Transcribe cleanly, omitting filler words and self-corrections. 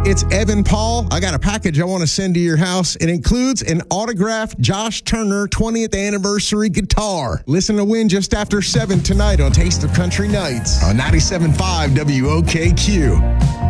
It's Evan Paul. I got a package I want to send to your house. It includes an autographed Josh Turner 20th anniversary guitar. Listen to Win just after 7 tonight on Taste of Country Nights on 97.5 WOKQ.